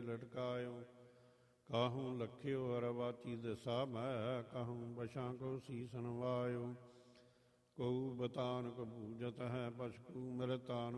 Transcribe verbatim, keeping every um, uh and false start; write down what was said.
ਲਟਕਾਇਓ। ਕਾਹੂੰ ਲਖਿਓ ਅਰਵਾਚੀ ਦਿਸਾ ਮੈਂ, ਕਾਹੂੰ ਬਸ਼ਾਂ ਕੋ ਸੀਸ ਨਵਾਇਓ। ਕਉ ਬਤਾਨ ਕੋ ਬੂਜਤ ਹੈ, ਪਸ਼ਕੂ ਮਿਰਤਾਨ